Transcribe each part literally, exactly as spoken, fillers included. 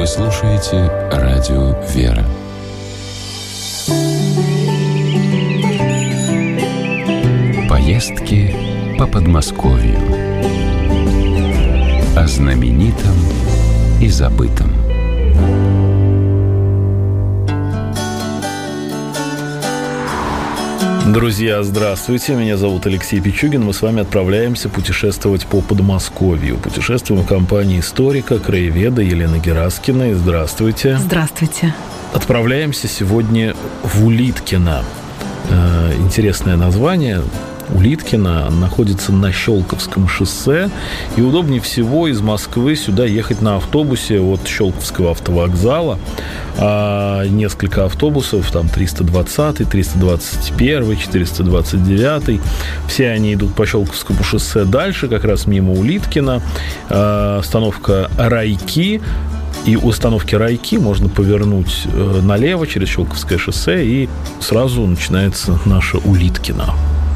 Вы слушаете радио «Вера». Поездки по Подмосковью. О знаменитом и забытом. Друзья, здравствуйте. Меня зовут Алексей Пичугин. Мы с вами отправляемся путешествовать по Подмосковью. Путешествуем в компании историка, краеведа Елены Гераскиной. Здравствуйте. Здравствуйте. Отправляемся сегодня в Улиткино. Э, интересное название. Улиткино находится на Щелковском шоссе, и удобнее всего из Москвы сюда ехать на автобусе от Щелковского автовокзала. А несколько автобусов, там триста двадцатый, триста двадцать первый, четыреста двадцать девятый. Все они идут по Щелковскому шоссе дальше, как раз мимо Улиткино. А, остановка Райки. И у остановки Райки можно повернуть налево через Щелковское шоссе, и сразу начинается наше Улиткино.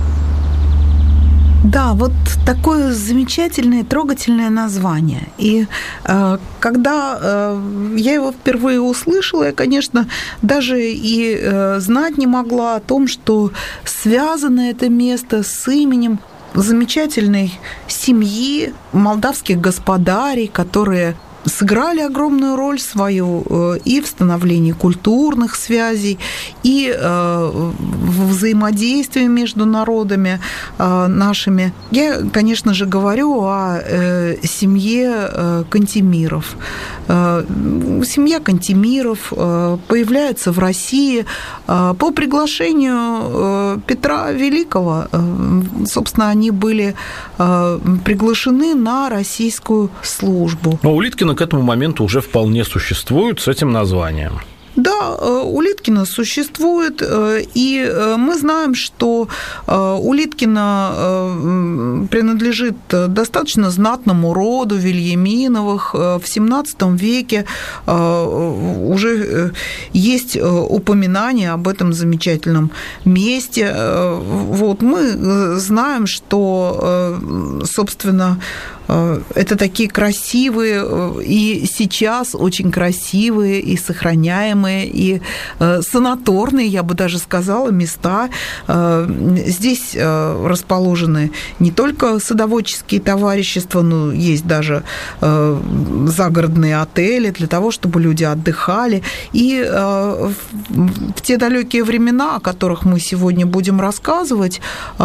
Да, вот такое замечательное, трогательное название. И э, когда э, я его впервые услышала, я, конечно, даже и э, знать не могла о том, что связано это место с именем замечательной семьи молдавских господарей, которые сыграли огромную роль свою и в становлении культурных связей, и в взаимодействии между народами нашими. Я, конечно же, говорю о семье Кантемиров. Семья Кантемиров появляется в России по приглашению Петра Великого. Собственно, они были приглашены на российскую службу. Но Улиткино к этому моменту уже вполне существует с этим названием. Да, Улиткино существует, и мы знаем, что Улиткино принадлежит достаточно знатному роду Вильяминовых. В семнадцатом веке уже есть упоминание об этом замечательном месте. Вот, мы знаем, что, собственно, это такие красивые и сейчас очень красивые и сохраняемые, и санаторные, я бы даже сказала, места. Здесь расположены не только садоводческие товарищества, но есть даже загородные отели для того, чтобы люди отдыхали. И в те далекие времена, о которых мы сегодня будем рассказывать,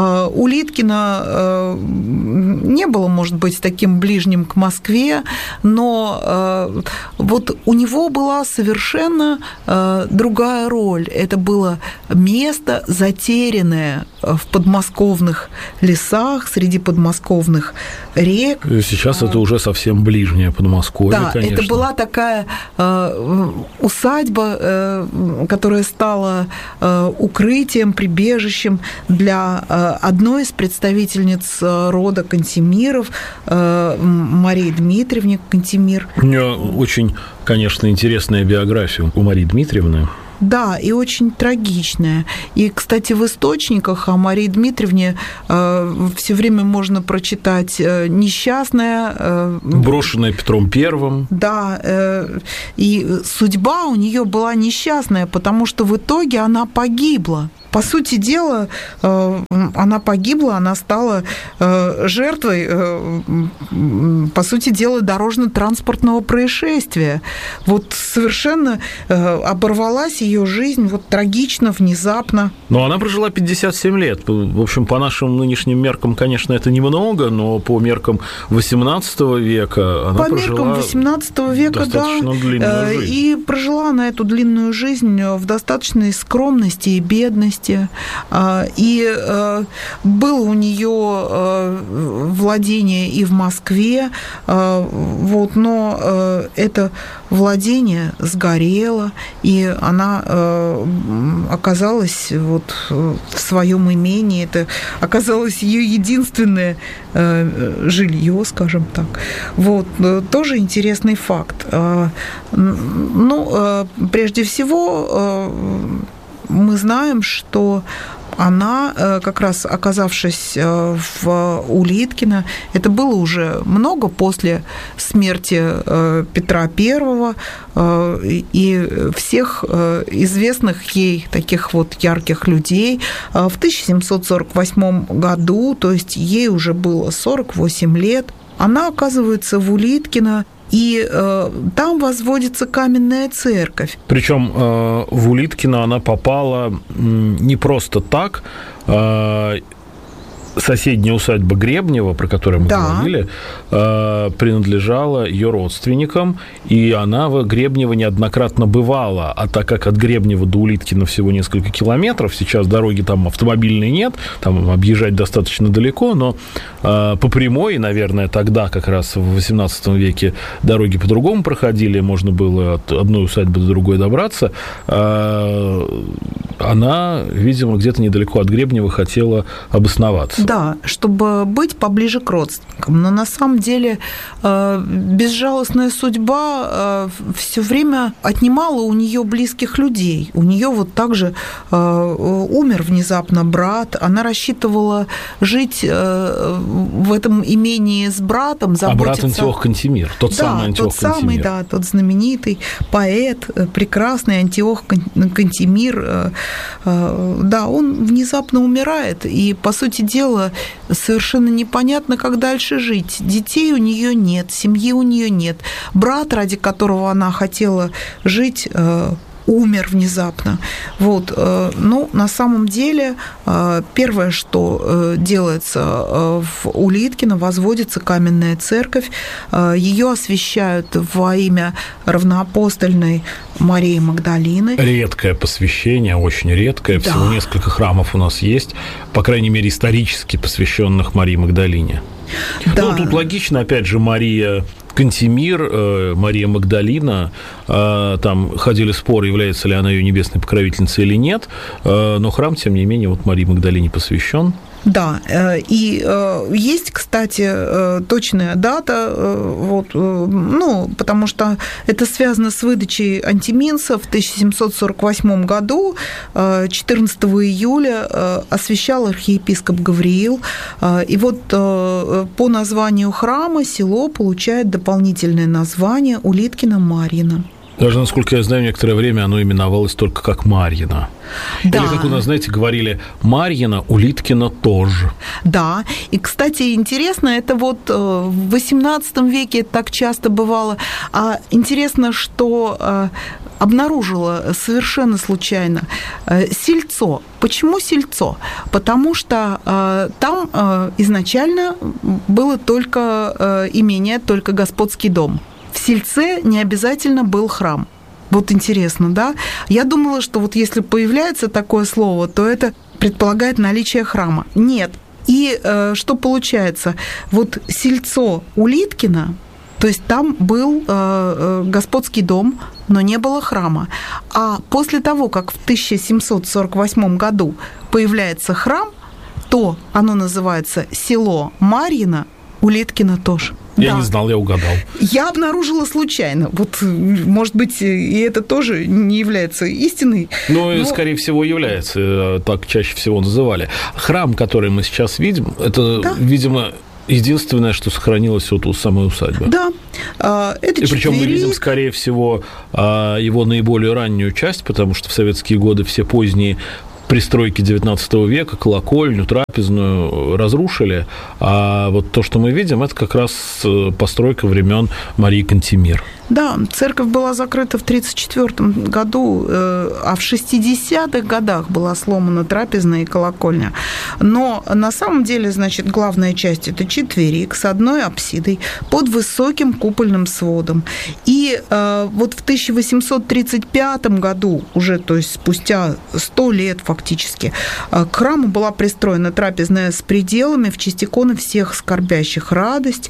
Улиткино не было, может быть, таким таким ближним к Москве, но э, вот у него была совершенно э, другая роль. Это было место, затерянное в подмосковных лесах, среди подмосковных рек. Сейчас это уже совсем ближнее Подмосковье, да, конечно. Это была такая э, усадьба, э, которая стала э, укрытием, прибежищем для э, одной из представительниц рода Кантемиров, э, Марии Дмитриевне Кантемир. У нее очень, конечно, интересная биография у Марии Дмитриевны. Да, и очень трагичная. И, кстати, в источниках о Марии Дмитриевне э, все время можно прочитать э, несчастная... Э, брошенная Петром Первым. Да, э, и судьба у нее была несчастная, потому что в итоге она погибла. По сути дела, она погибла, она стала жертвой, по сути дела, дорожно-транспортного происшествия. Вот совершенно оборвалась ее жизнь, вот трагично, внезапно. Но она прожила пятьдесят семь лет. В общем, по нашим нынешним меркам, конечно, это немного, но по меркам восемнадцатого века она по прожила меркам восемнадцатого века, достаточно да, длинную жизнь. И прожила она эту длинную жизнь в достаточной скромности и бедности. И было у нее владение и в Москве, вот, но это владение сгорело, и она оказалась вот в своем имении. Это оказалось ее единственное жилье, скажем так. Вот, тоже интересный факт. Ну, прежде всего, мы знаем, что она, как раз оказавшись в Улиткино, это было уже много после смерти Петра Первого и всех известных ей таких вот ярких людей, в тысяча семьсот сорок восьмом году, то есть ей уже было сорок восемь лет, она оказывается в Улиткино, и э, там возводится каменная церковь. Причем э, в Улиткино она попала не просто так. Э, соседняя усадьба Гребнева, про которую мы да. говорили, э, принадлежала ее родственникам, и она в Гребнево неоднократно бывала. А так как от Гребнева до Улиткино всего несколько километров, сейчас дороги там автомобильной нет, там объезжать достаточно далеко, но э, по прямой, наверное, тогда как раз в восемнадцатом веке дороги по-другому проходили, можно было от одной усадьбы до другой добраться. Э, она, видимо, где-то недалеко от Гребнева хотела обосноваться. Да, чтобы быть поближе к родственникам. Но на самом деле безжалостная судьба все время отнимала у нее близких людей. У нее вот также умер внезапно брат. Она рассчитывала жить в этом имении с братом, заботиться. А брат Антиох Кантемир, тот да, самый Антиох тот Кантемир. самый, да, тот знаменитый поэт, прекрасный Антиох Кантемир. Да, он внезапно умирает, и, по сути дела, совершенно непонятно, как дальше жить. Детей у нее нет, семьи у нее нет. Брат, ради которого она хотела жить, умер внезапно. Вот. Ну, на самом деле, первое, что делается в Улиткино, возводится каменная церковь. Ее освящают во имя равноапостольной Марии Магдалины. Редкое посвящение, очень редкое. Да. Всего несколько храмов у нас есть, по крайней мере, исторически посвященных Марии Магдалине. Да. Ну, тут логично, опять же, Мария Кантемир, Мария Магдалина, там ходили споры, является ли она ее небесной покровительницей или нет, но храм, тем не менее, вот Марии Магдалине посвящен. Да, и есть, кстати, точная дата, вот, ну, потому что это связано с выдачей антиминса в тысяча семьсот сорок восьмом году, четырнадцатого июля, освящал архиепископ Гавриил, и вот по названию храма село получает дополнительное название Улиткино-Марьино. Даже, насколько я знаю, некоторое время оно именовалось только как Марьино. Да. Или, как у нас, знаете, говорили, Марьино, Улиткино тоже. Да, и, кстати, интересно, это вот в восемнадцатом веке так часто бывало. А интересно, что обнаружила совершенно случайно сельцо. Почему сельцо? Потому что там изначально было только имение, только господский дом. В сельце не обязательно был храм. Вот интересно, да? Я думала, что вот если появляется такое слово, то это предполагает наличие храма. Нет. И э, что получается? Вот сельцо Улиткино, то есть там был э, господский дом, но не было храма. А после того, как в тысяча семьсот сорок восьмом году появляется храм, то оно называется село Марьино, Улиткино тоже. Я да. не знал, я угадал. Я обнаружила случайно. Вот, может быть, и это тоже не является истиной. Ну, но... скорее всего, является. Так чаще всего называли. Храм, который мы сейчас видим, это, да. видимо, единственное, что сохранилось от самой усадьбы. Да. Это И причем мы видим, скорее всего, его наиболее раннюю часть, потому что в советские годы все поздние пристройки девятнадцатого века, колокольню, трапезную разрушили, а вот то, что мы видим, это как раз постройка времен Марии Кантемир. Да, церковь была закрыта в тридцать четвёртом году, а в шестидесятых годах была сломана трапезная и колокольня. Но на самом деле, значит, главная часть – это четверик с одной апсидой под высоким купольным сводом. И вот в тысяча восемьсот тридцать пятом году, уже, то есть спустя сто лет фактически, к храму была пристроена трапезная с пределами в честь иконы всех скорбящих радость.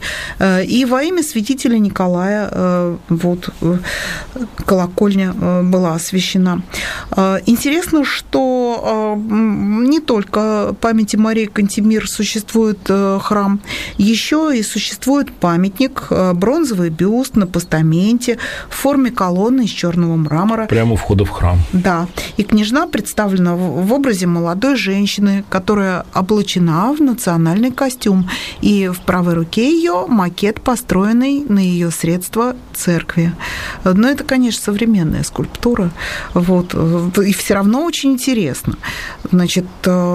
И во имя святителя Николая вот колокольня была освящена. Интересно, что Но не только памяти Марии Кантемир существует храм, еще и существует памятник, бронзовый бюст на постаменте в форме колонны из черного мрамора. Прямо у входа в храм. Да. И княжна представлена в образе молодой женщины, которая облачена в национальный костюм. И в правой руке ее макет, построенный на ее средства церкви. Но это, конечно, современная скульптура. Вот. И все равно очень интересно. Значит,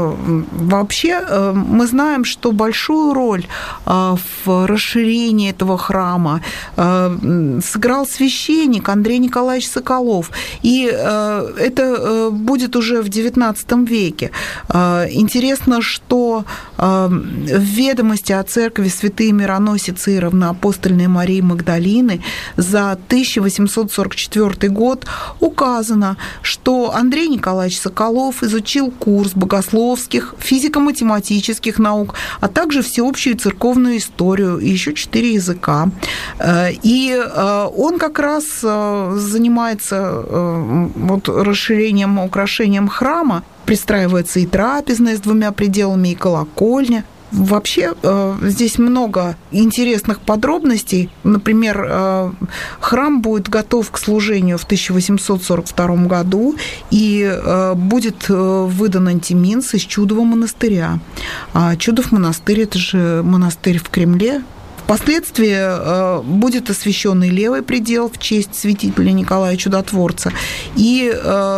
вообще мы знаем, что большую роль в расширении этого храма сыграл священник Андрей Николаевич Соколов. И это будет уже в девятнадцатом веке. Интересно, что в ведомости о церкви святые мироносицы и равноапостольной Марии Магдалины за тысяча восемьсот сорок четвёртый год указано, что Андрей Николаевич Соколов изучил курс богословских, физико-математических наук, а также всеобщую церковную историю и еще четыре языка. И он как раз занимается вот расширением, украшением храма. Пристраивается и трапезная с двумя пределами, и колокольня. Вообще здесь много интересных подробностей. Например, храм будет готов к служению в тысяча восемьсот сорок втором году, и будет выдан антиминс из Чудова монастыря. А Чудов монастырь – это же монастырь в Кремле. Впоследствии будет освящен и левый предел в честь святителя Николая Чудотворца. И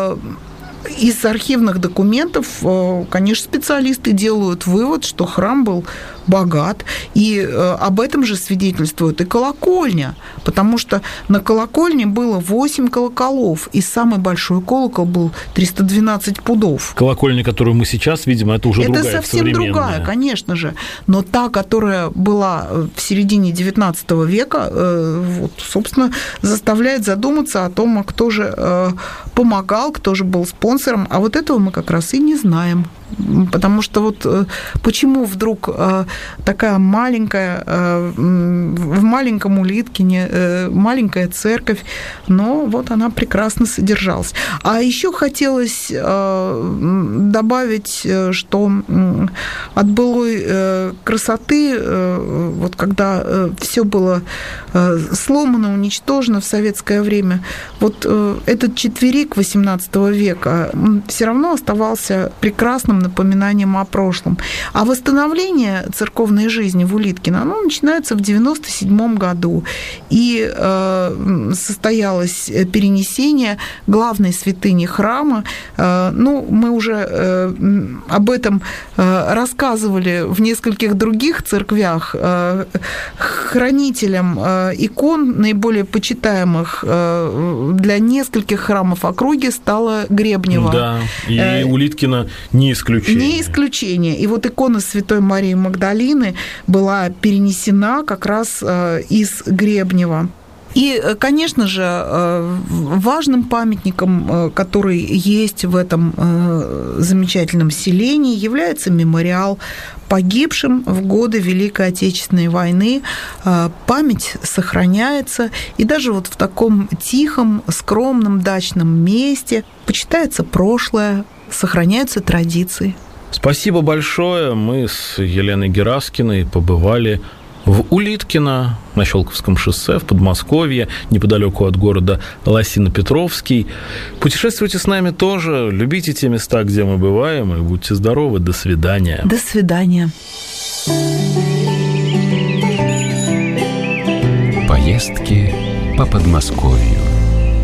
из архивных документов, конечно, специалисты делают вывод, что храм был богат, и об этом же свидетельствует и колокольня, потому что на колокольне было восемь колоколов, и самый большой колокол был триста двенадцать пудов. Колокольня, которую мы сейчас видим, это уже это другая, совсем современная. Другая, конечно же, но та, которая была в середине девятнадцатого века, вот, собственно, заставляет задуматься о том, кто же помогал, кто же был спонсором, а вот этого мы как раз и не знаем. Потому что вот почему вдруг такая маленькая, в маленьком Улиткине, маленькая церковь, но вот она прекрасно содержалась. А еще хотелось добавить, что от былой красоты, вот когда все было сломано, уничтожено в советское время, вот этот четверик восемнадцатого века все равно оставался прекрасным напоминанием о прошлом. А восстановление церковной жизни в Улиткино, оно начинается в девяносто седьмом году. И э, состоялось перенесение главной святыни храма. Э, ну, мы уже э, об этом э, рассказывали в нескольких других церквях. Э, хранителем э, икон, наиболее почитаемых э, для нескольких храмов округи, стала Гребнева. Да, и э, Улиткино не исключение. Не исключение. И вот икона Святой Марии Магдалины была перенесена как раз из Гребнева. И, конечно же, важным памятником, который есть в этом замечательном селении, является мемориал погибшим в годы Великой Отечественной войны. Память сохраняется, и даже вот в таком тихом, скромном дачном месте почитается прошлое, сохраняются традиции. Спасибо большое. Мы с Еленой Гераскиной побывали в Улиткино на Щелковском шоссе в Подмосковье, неподалеку от города Лосино-Петровский. Путешествуйте с нами тоже, любите те места, где мы бываем, и будьте здоровы. До свидания. До свидания. Поездки по Подмосковью.